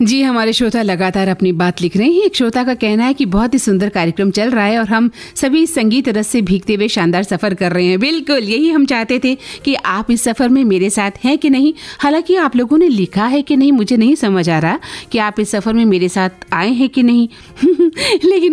जी, हमारे श्रोता लगातार अपनी बात लिख रहे हैं। एक श्रोता का कहना है कि बहुत ही सुंदर कार्यक्रम चल रहा है और हम सभी संगीत रस से भीगते हुए शानदार सफर कर रहे हैं। बिल्कुल यही हम चाहते थे कि आप इस सफर में मेरे साथ हैं कि नहीं। हालांकि आप लोगों ने लिखा है कि नहीं मुझे नहीं समझ आ रहा कि आप इस सफर में मेरे साथ आए हैं कि नहीं लेकिन